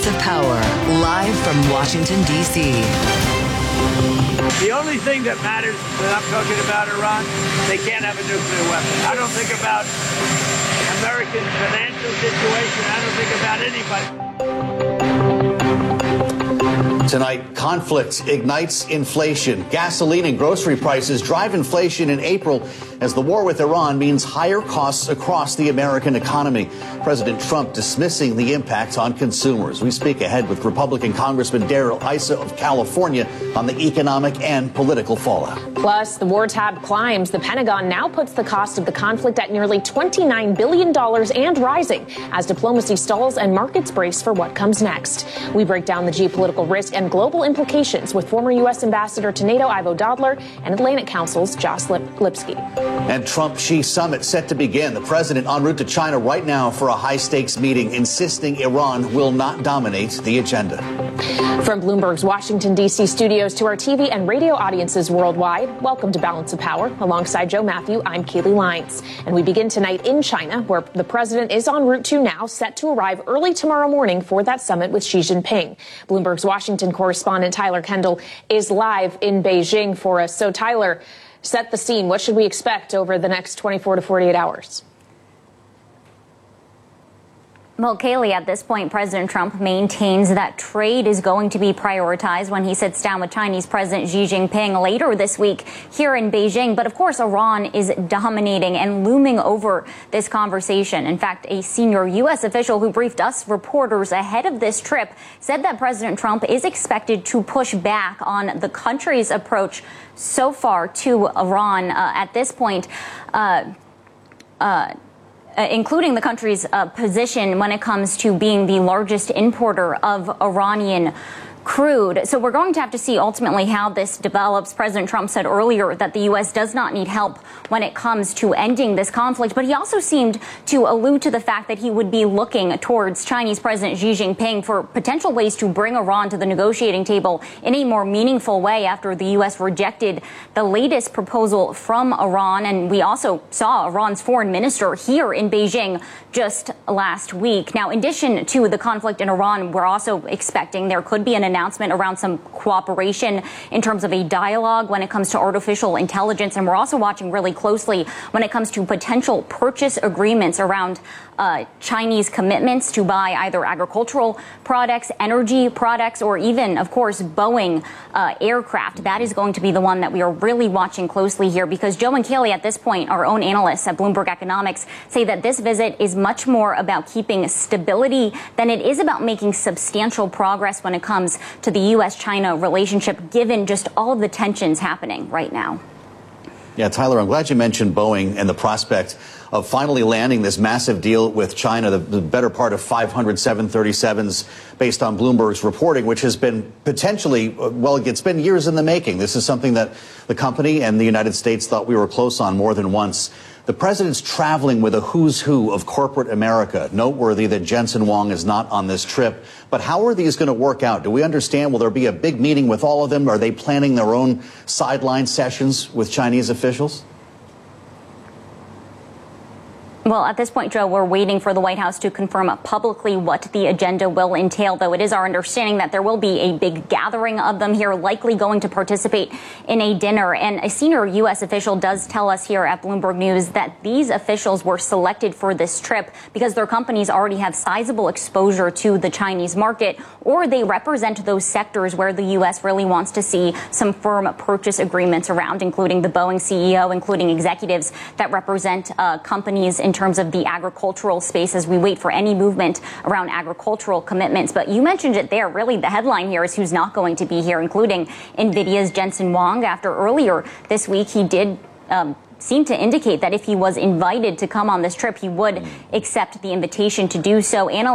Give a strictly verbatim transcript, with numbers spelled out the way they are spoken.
Balance of Power, live from Washington, D C. The only thing that matters when I'm talking about Iran, they can't have a nuclear weapon. I don't think about American financial situation. I don't think about anybody. Tonight, conflict ignites inflation. Gasoline and grocery prices drive inflation in April as the war with Iran means higher costs across the American economy. President Trump dismissing the impact on consumers. We speak ahead with Republican Congressman Darrell Issa of California on the economic and political fallout. Plus, the war tab climbs. The Pentagon now puts the cost of the conflict at nearly twenty-nine billion dollars and rising as diplomacy stalls and markets brace for what comes next. We break down the geopolitical risk and global implications with former U S Ambassador to NATO Ivo Dodler and Atlantic Council's Josh Lipsky. And Trump-Xi summit set to begin. The president en route to China right now for a high-stakes meeting, insisting Iran will not dominate the agenda. From Bloomberg's Washington, D C studios to our T V and radio audiences worldwide, welcome to Balance of Power. Alongside Joe Matthew, I'm Keely Lyons. And we begin tonight in China, where the president is en route to now, set to arrive early tomorrow morning for that summit with Xi Jinping. Bloomberg's Washington correspondent Tyler Kendall is live in Beijing for us. So, Tyler, set the scene. What should we expect over the next twenty-four to forty-eight hours? Well, Kaylee, at this point, President Trump maintains that trade is going to be prioritized when he sits down with Chinese President Xi Jinping later this week here in Beijing. But of course, Iran is dominating and looming over this conversation. In fact, a senior U S official who briefed us reporters ahead of this trip said that President Trump is expected to push back on the country's approach so far to Iran uh, at this point. Uh, uh, Uh, including the country's uh, position when it comes to being the largest importer of Iranian crude. So we're going to have to see ultimately how this develops. President Trump said earlier that the U S does not need help when it comes to ending this conflict, but he also seemed to allude to the fact that he would be looking towards Chinese President Xi Jinping for potential ways to bring Iran to the negotiating table in a more meaningful way after the U S rejected the latest proposal from Iran. And we also saw Iran's foreign minister here in Beijing just last week. Now, in addition to the conflict in Iran, we're also expecting there could be an announcement around some cooperation in terms of a dialogue when it comes to artificial intelligence. And we're also watching really closely when it comes to potential purchase agreements around uh, Chinese commitments to buy either agricultural products, energy products, or even, of course, Boeing uh, aircraft. That is going to be the one that we are really watching closely here, because Joe and Kaylee, at this point, our own analysts at Bloomberg Economics, say that this visit is much more about keeping stability than it is about making substantial progress when it comes to the U S China relationship, given just all of the tensions happening right now. Yeah, Tyler, I'm glad you mentioned Boeing and the prospect of finally landing this massive deal with China, the, the better part of five hundred seven thirty-sevens based on Bloomberg's reporting, which has been potentially, well, it's been years in the making. This is something that the company and the United States thought we were close on more than once. The president's traveling with a who's who of corporate America. Noteworthy that Jensen Huang is not on this trip. But how are these going to work out? Do we understand? Will there be a big meeting with all of them? Are they planning their own sideline sessions with Chinese officials? Well, at this point, Joe, we're waiting for the White House to confirm publicly what the agenda will entail, though it is our understanding that there will be a big gathering of them here, likely going to participate in a dinner. And a senior U S official does tell us here at Bloomberg News that these officials were selected for this trip because their companies already have sizable exposure to the Chinese market, or they represent those sectors where the U S really wants to see some firm purchase agreements around, including the Boeing C E O, including executives that represent uh, companies in in terms of the agricultural space as we wait for any movement around agricultural commitments. But you mentioned it there. Really, the headline here is who's not going to be here, including NVIDIA's Jensen Huang. After earlier this week, he did um, seem to indicate that if he was invited to come on this trip, he would accept the invitation to do so. Analysts